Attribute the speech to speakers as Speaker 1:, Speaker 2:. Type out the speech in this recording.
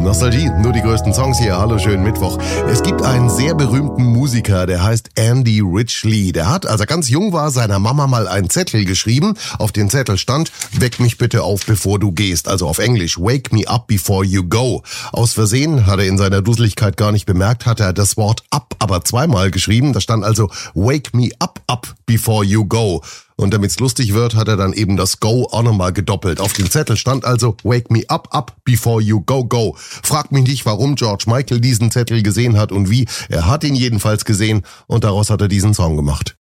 Speaker 1: Nostalgie, nur die größten Songs hier. Hallo, schönen Mittwoch. Es gibt einen sehr berühmten Musiker, der heißt Andy Ridgeley. Der hat, als er ganz jung war, seiner Mama mal einen Zettel geschrieben. Auf dem Zettel stand, weck mich bitte auf, bevor du gehst. Also auf Englisch, wake me up before you go. Aus Versehen, hat er in seiner Dusseligkeit gar nicht bemerkt, hat er das Wort up aber zweimal geschrieben. Da stand also, wake me up before you go. Und damit's lustig wird, hat er dann eben das Go auch nochmal gedoppelt. Auf dem Zettel stand also, wake me up before you go. Fragt mich nicht, warum George Michael diesen Zettel gesehen hat und wie. Er hat ihn jedenfalls gesehen und daraus hat er diesen Song gemacht.